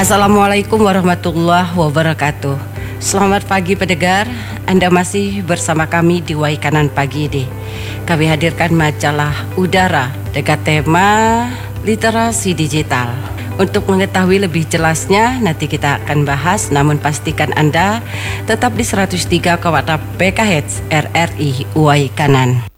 Assalamualaikum warahmatullahi wabarakatuh. Selamat pagi pendengar, Anda masih bersama kami di Wai Kanan Pagi ini. Kami hadirkan majalah Udara dengan tema literasi digital. Untuk mengetahui lebih jelasnya nanti kita akan bahas, namun pastikan Anda tetap di 103,6 MHz RRI Wai Kanan.